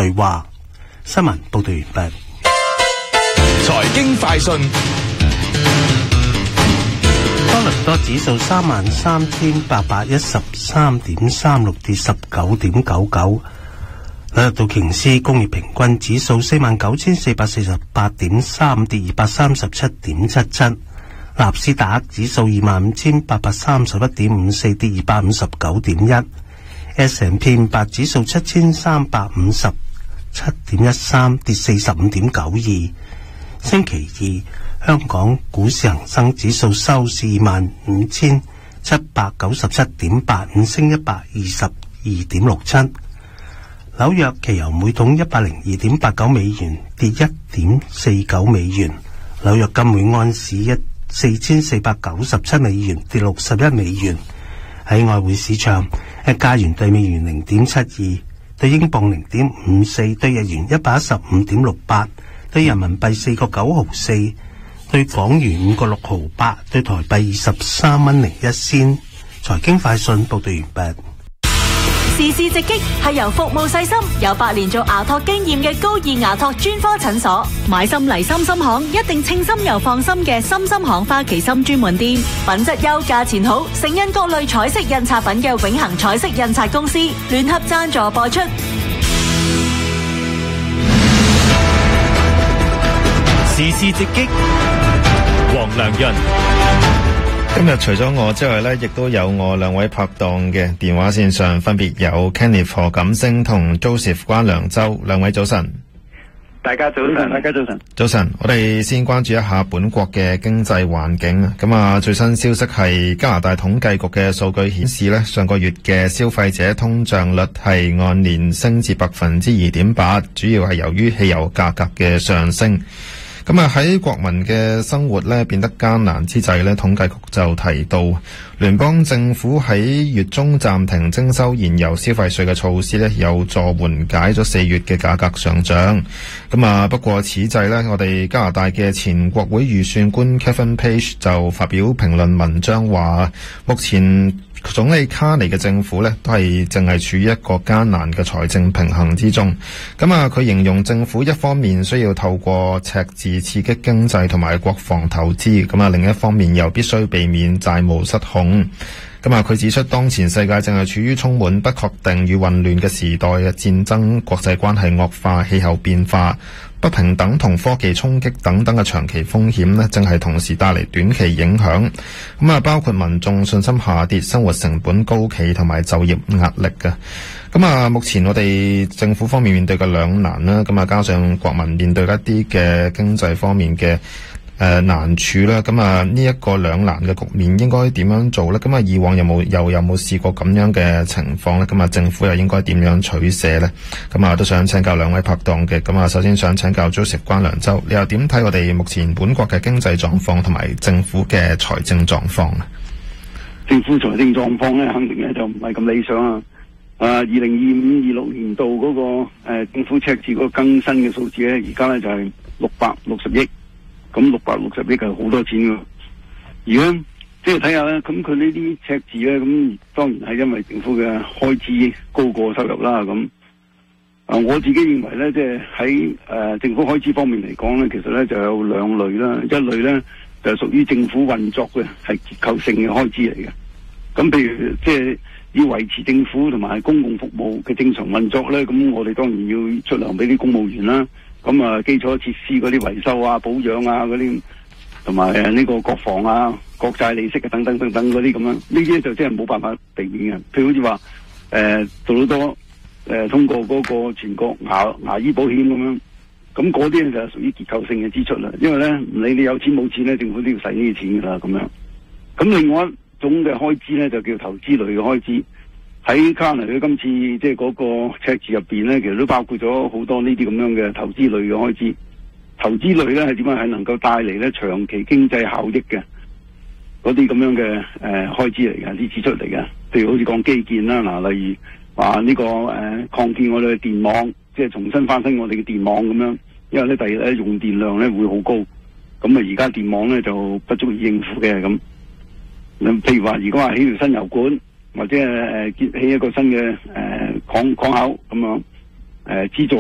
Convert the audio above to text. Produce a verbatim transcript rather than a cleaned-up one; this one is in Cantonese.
對話。新聞報道完畢。 財經快訊。 多倫多指數三萬三千八百一十三點三六，跌十九點九九。紐約道瓊斯工業平均指數四萬九千四百四十八點三，跌二百三十七點七七。納斯達克指數二萬五千八百三十一點五四，跌二百五十九點一。S and P 五百指數七千三百五十七點一三，跌四十五點九二。星期二，香港股市恒生指數收市二萬五千七百九十七點八五，升一百二十二點六七。紐約期油每桶一百零二點八九美元，跌一點四九美元。紐約金每安士一四千四百九十七美元，跌六十一美元。喺外匯市場，一加元對美元零點七二，對英鎊零點五四，對日元一百一十五點六八，對人民幣四個九毫四，對港元五個六毫八，對台幣二十三蚊零一仙。財經快訊報道完畢。 時事直擊係由服務細心、有八年做牙托經驗嘅高爾牙托專科診所。買心嚟心心行，一定稱心又放心嘅心心行花旗參專門店，品質優、價錢好，盛印各類彩色印刷品嘅永恆彩色印刷公司聯合贊助播出。 時事直擊，黃良潤。 今日除咗我之外呢，亦都有我兩位拍檔嘅電話線上，分別有 Kenneth 何錦星同 Joseph 關良洲。兩位早晨。 大家早晨，大家早晨。 早晨，我哋先關注一下本國嘅經濟環境啊。咁啊，最新消息係加拿大統計局嘅數據顯示呢，上個月嘅消費者通脹率係按年升至百分之二點八，主要係由於汽油價格嘅上升。咁啊，喺國民嘅生活咧變得艱難之際咧，統計局就提到，聯邦政府喺月中暫停徵收燃油消費稅嘅措施咧，有助緩解咗四月嘅價格上漲。咁啊，不過此際咧，我哋加拿大嘅前國會預算官 Kevin Page 就發表評論文章話，目前總理卡尼嘅政府呢都係淨係處於一個艱難嘅財政平衡之中。咁啊，佢形容政府一方面需要透過赤字刺激經濟同埋國防投資，咁啊另一方面又必須避免債務失控。咁啊，佢指出當前世界正係處於充滿不確定與混亂嘅時代嘅戰爭、國際關係惡化、氣候變化、不平等同科技衝擊等等嘅長期風險呢，正係同時帶嚟短期影響。咁啊，包括民眾信心下跌、生活成本高企同埋就業壓力嘅。咁啊，目前我哋政府方面面對嘅兩難啦，咁啊加上國民面對一啲嘅經濟方面嘅誒、呃、難處啦，咁啊呢一個兩難嘅局面應該點樣做呢？咁啊以往有冇又有冇試過咁樣嘅情況呢？咁啊政府又應該點樣取捨呢？咁啊都想請教兩位拍檔嘅。咁啊首先想請教 Joseph 關良洲，你又點睇我哋目前本國嘅經濟狀況同埋政府嘅財政狀況呢？ 政府財政狀況咧，肯定咧就唔係咁理想啊！啊，二零二五、二六年度嗰、那個誒、呃、政府赤字嗰個更新嘅數字咧，而家咧就係六百六十億。咁六百六十億係好多錢噶，如果即係睇下咧，咁佢呢啲赤字咧，咁當然係因為政府嘅開支高過收入啦。咁啊，我自己認為咧，即係喺誒政府開支方面嚟講咧，其實咧就有兩類啦。一類咧就係屬於政府運作嘅，係結構性嘅開支嚟嘅。咁譬如即係要維持政府同埋公共服務嘅正常運作咧，咁我哋當然要出糧俾啲公務員啦。咁啊，基礎設施嗰啲維修啊、保養啊嗰啲，同埋誒呢個國防啊、國債利息啊等等等等嗰啲咁樣，呢啲就真係冇辦法避免嘅。譬如好似話誒做好多誒、呃、通過嗰個全國牙牙醫保險咁樣，咁嗰啲就係屬於結構性嘅支出啦。因為咧唔理你有錢冇錢咧，政府都要使呢啲錢噶啦咁樣。咁另外一種嘅開支咧就叫投資類嘅開支。喺加拿大今次即係嗰個赤字入邊咧，其實都包括咗好多呢啲咁樣嘅投資類嘅開支。投資類咧係點樣係能夠帶嚟咧長期經濟效益嘅嗰啲咁樣嘅誒、呃、開支嚟嘅，啲支出嚟嘅。譬如好似講基建啦，嗱，例如話呢、這個誒擴、呃、建我哋嘅電網，即係重新翻新我哋嘅電網咁樣。因為咧第二咧用電量咧會好高，咁啊而家電網咧就不足以應付嘅咁。咁譬如話，如果話起條新油管，或者誒誒建起一個新嘅誒、呃、港港口咁樣誒資助。